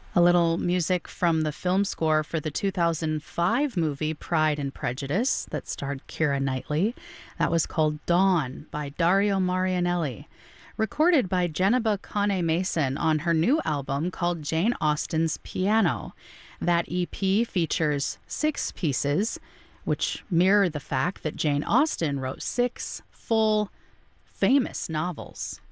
A little music from the film score for the 2005 movie Pride and Prejudice that starred Keira Knightley. That was called Dawn by Dario Marianelli. Recorded by Jenniba Kane Mason on her new album called Jane Austen's Piano. That EP features 6 pieces, which mirror the fact that Jane Austen wrote 6 full, famous novels.